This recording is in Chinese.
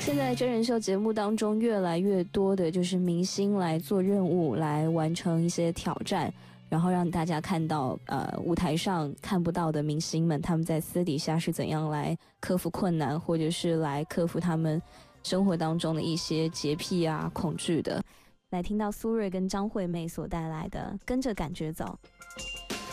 现在真人秀节目当中，越来越多的就是明星来做任务，来完成一些挑战，然后让大家看到舞台上看不到的明星们，他们在私底下是怎样来克服困难，或者是来克服他们生活当中的一些洁癖啊、恐惧的。来听到苏芮跟张惠妹所带来的《跟着感觉走》。